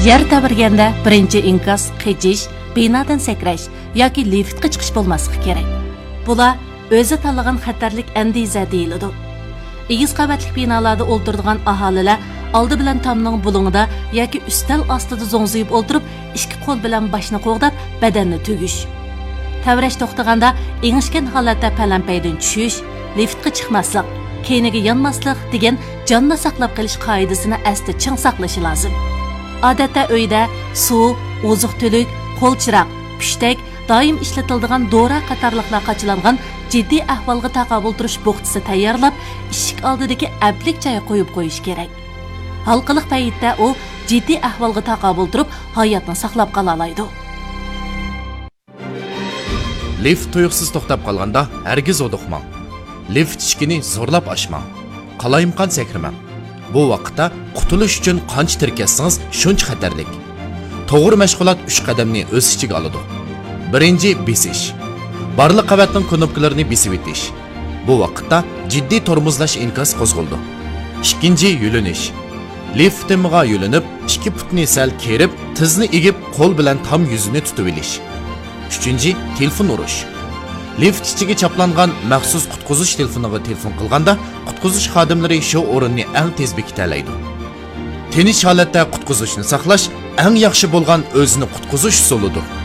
yer tavirganda birinchi inkas qichish, binodan sakrash yoki liftga chiqish bo'lmasligi kerak. Bular o'zi tanlagan xatarlik andiza deyiladi. Egiz qavatli binolarda o'ltiradigan aholilar oldi bilan tomning bulungida yoki ustal ostida zo'ngziyib o'ltirib, ikki qo'l bilan boshni qo'g'dab, badanni tugish. Tavrash to'xtaganda engishgan holatda palampaydan tushish, liftga chiqmaslik, keyniga yonmaslik degan jonni saqlab qolish qoidasini asli ching saqlashi lozim. Odatda uyda suv, oziq-tulik, qo'lchiroq, pushtak doim ishlatiladigan dora qatorliqlar qachilangan jiddiy ahvolga taqobil turish bo'xtisi tayyorlab, eshik oldidagi ablik joyga qo'yib qo'yish kerak. Halqiliq paytda u jiddiy ahvolga taqobil turib, hayotni saqlab qola oladi. Lift tuyuqsiz to'xtab qolganda hargiz oduqmang. Lift eshigini zo'rlab ochmang. Qalayimqan sakrmang. Bu vaqtda qutulish uchun qancha tirkassangiz shuncha xatarlik. To'g'ri mashg'ulot 3 qadamni o'z ichiga oladi. Birinchi besish. Barliq qavatning knopkalarini besib o'tish. Bu vaqtda jiddiy tormozlash inkas qo'zg'aldi. Ikkinchi yulinish. Lift temiga yulinib, 2 putni sal kerib, tizni egib, qo'l bilan tam yuzini tutib olish. Üçüncü, telefon urush. Lift ichiga chaplangan maxsus qutqizish telefoniga telefon qilganda, qutqizish xodimlari shu o'rinni eng tez bekitalaydi. Tinch holatda qutqizishni saqlash eng yaxshi bo'lgan o'zini qutqizish usulidir.